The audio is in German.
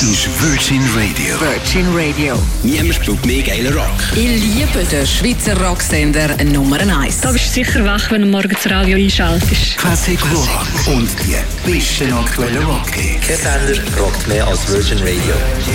ist Virgin Radio. Virgin Radio. Niemand spielt mehr geilen Rock. Ich liebe den Schweizer Rocksender Nummer 1. Da bist du sicher wach, wenn du morgens das Radio einschaltest. Classic Rock und die besten aktuellen Rock-Hits. Kein Sender rockt mehr als Virgin Radio.